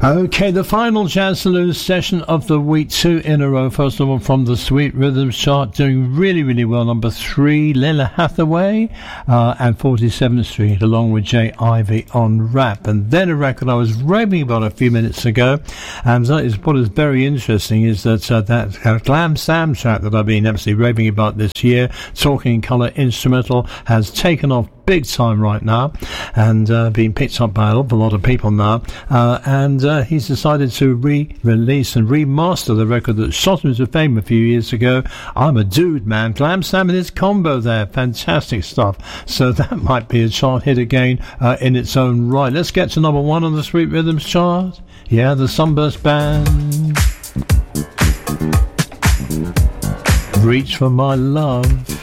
Okay, the final Jazz Saloon session of the week, 2 in a row. First of all, from the Sweet Rhythms chart, doing really, really well. Number 3, Lila Hathaway, and 47th Street, along with Jay Ivy on rap. And then a record I was raving about a few minutes ago, and what is very interesting is that that Glam Sam track that I've been absolutely raving about this year, Talking Colour instrumental, has taken off big time right now, and being picked up by a lot of people now, and he's decided to re-release and remaster the record that shot him to fame a few years ago. I'm a Dude, man. Glam Sam and his combo there, fantastic stuff. So that might be a chart hit again in its own right. Let's get to number 1 on the Sweet Rhythms chart. Yeah, the Sunburst Band, Reach for My Love.